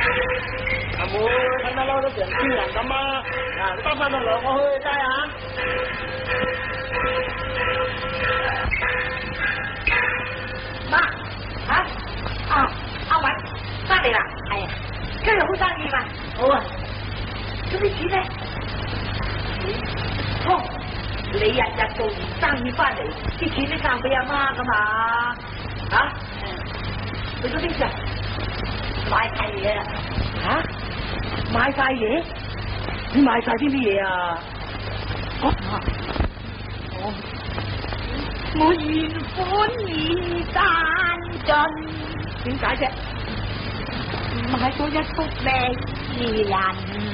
阿妹，睇得嬲都成超人咁啊！嗱，得翻到兩個去街啊！ 媽嚇阿偉翻嚟啦，係啊，今日好生意嘛？好啊，咁啲錢咧？湯，你日日做完生意翻嚟，啲錢都交俾阿媽噶嘛？嚇？去咗邊度？買晒嘢啊！嚇？買晒嘢？你買晒啲乜嘢啊？我原本已單盡，點解啫？買咗一幅名人。